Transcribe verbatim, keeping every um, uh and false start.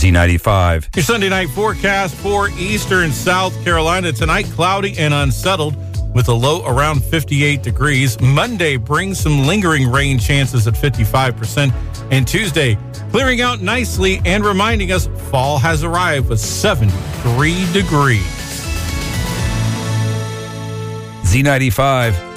Z ninety-five. Your Sunday night forecast for eastern South Carolina. Tonight, cloudy and unsettled with a low around fifty-eight degrees. Monday brings some lingering rain chances at fifty-five percent. And Tuesday, clearing out nicely and reminding us fall has arrived with seventy-three degrees. Z ninety-five.